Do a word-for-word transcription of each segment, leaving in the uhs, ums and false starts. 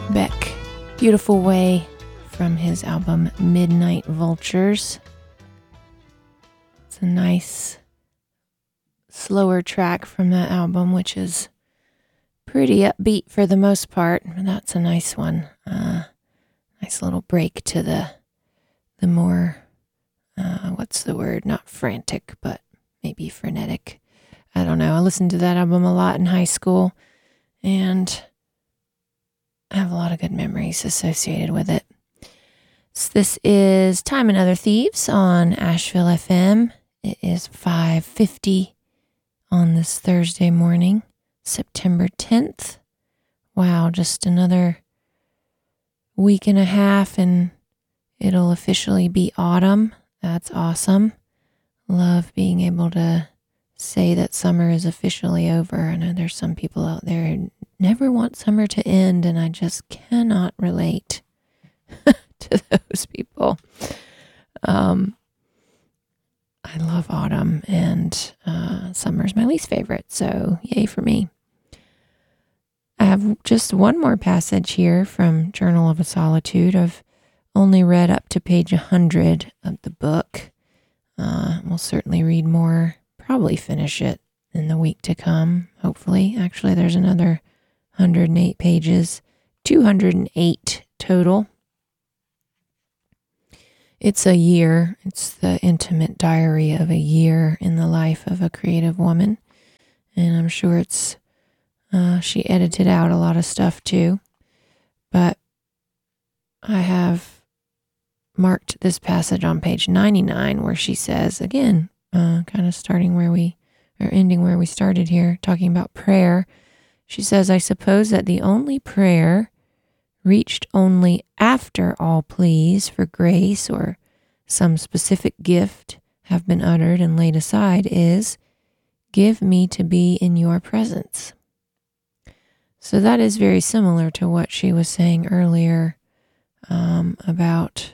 Beck, Beautiful Way, from his album Midnight Vultures. It's a nice, slower track from that album, which is pretty upbeat for the most part, but that's a nice one. Uh, nice little break to the the more, uh, what's the word? Not frantic, but maybe frenetic. I don't know. I listened to that album a lot in high school, and I have a lot of good memories associated with it. So this is Time and Other Thieves on Asheville F M. It is five fifty on this Thursday morning, September tenth. Wow, just another week and a half and it'll officially be autumn. That's awesome. Love being able to say that summer is officially over. I know there's some people out there who never want summer to end, and I just cannot relate to those people. Um, I love autumn, and uh, summer's my least favorite, so yay for me. I have just one more passage here from Journal of a Solitude. I've only read up to page one hundred of the book. Uh, we'll certainly read more, probably finish it in the week to come, hopefully. Actually, there's another one hundred eight pages, two hundred eight total. It's a year. It's the intimate diary of a year in the life of a creative woman. And I'm sure it's, uh, she edited out a lot of stuff too. But I have marked this passage on page ninety-nine where she says, again, uh, kind of starting where we, or ending where we started here, talking about prayer. She says, I suppose that the only prayer reached only after all pleas for grace or some specific gift have been uttered and laid aside is, give me to be in your presence. So that is very similar to what she was saying earlier um, about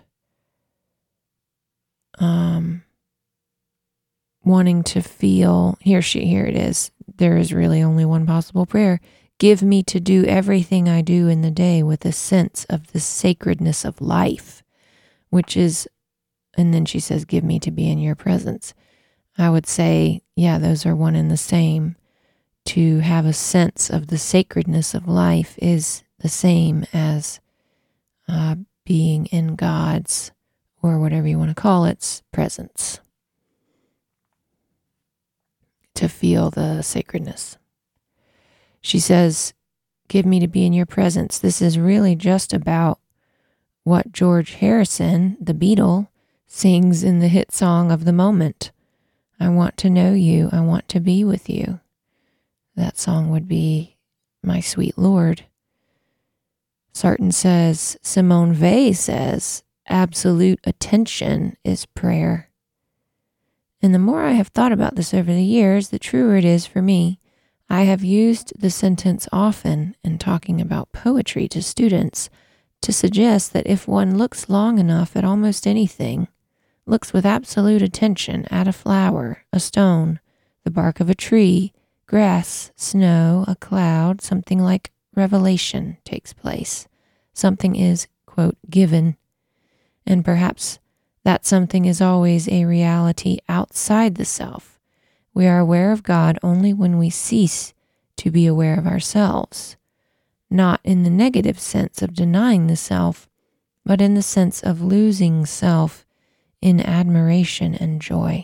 um, wanting to feel, here she, here it is. There is really only one possible prayer. Give me to do everything I do in the day with a sense of the sacredness of life, which is, and then she says, give me to be in your presence. I would say, yeah, those are one and the same. To have a sense of the sacredness of life is the same as uh, being in God's, or whatever you want to call it, presence. To feel the sacredness. She says, give me to be in your presence. This is really just about what George Harrison, the Beatle, sings in the hit song of the moment. I want to know you. I want to be with you. That song would be My Sweet Lord. Sarton says, Simone Weil says, absolute attention is prayer. And the more I have thought about this over the years, the truer it is for me. I have used the sentence often in talking about poetry to students to suggest that if one looks long enough at almost anything, looks with absolute attention at a flower, a stone, the bark of a tree, grass, snow, a cloud, something like revelation takes place. Something is, quote, given, and perhaps that something is always a reality outside the self. We are aware of God only when we cease to be aware of ourselves, not in the negative sense of denying the self, but in the sense of losing self in admiration and joy.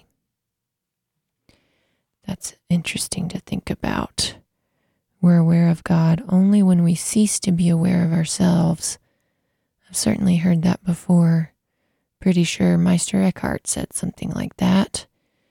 That's interesting to think about. We're aware of God only when we cease to be aware of ourselves. I've certainly heard that before. Pretty sure Meister Eckhart said something like that.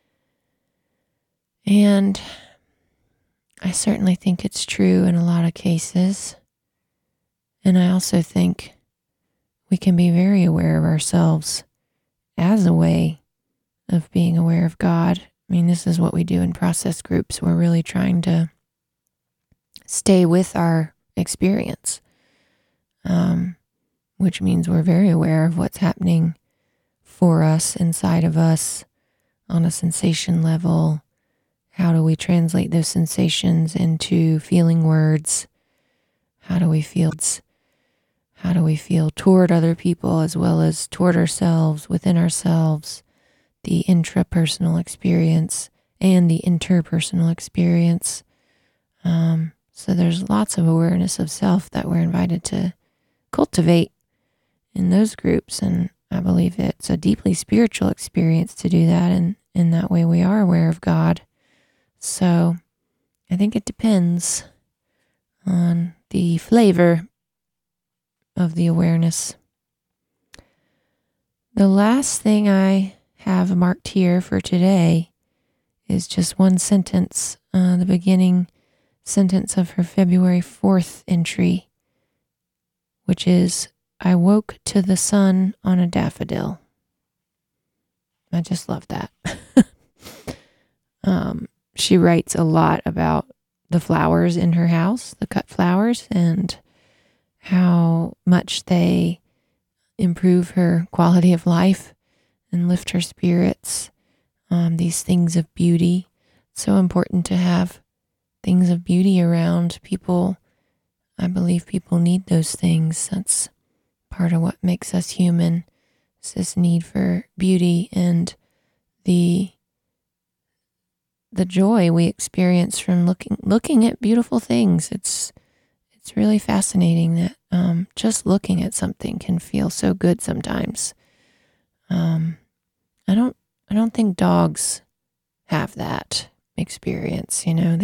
And I certainly think it's true in a lot of cases. And I also think we can be very aware of ourselves as a way of being aware of God. I mean, this is what we do in process groups. We're really trying to stay with our experience, um, which means we're very aware of what's happening for us, inside of us, on a sensation level. How do we translate those sensations into feeling words? How do we feel? how do we feel toward other people as well as toward ourselves, within ourselves, the intrapersonal experience and the interpersonal experience. Um, so there's lots of awareness of self that we're invited to cultivate in those groups. And I believe it's a deeply spiritual experience to do that. And in that way, we are aware of God. So I think it depends on the flavor of the awareness. The last thing I have marked here for today is just one sentence, uh, the beginning sentence of her February fourth entry, which is, I woke to the sun on a daffodil. I just love that. um, she writes a lot about the flowers in her house, the cut flowers, and how much they improve her quality of life and lift her spirits. Um, these things of beauty. So important to have things of beauty around people. I believe people need those things. That's part of what makes us human. It's this need for beauty and the the joy we experience from looking looking at beautiful things. It's it's really fascinating that um, just looking at something can feel so good sometimes. Um, I don't I don't think dogs have that experience, you know.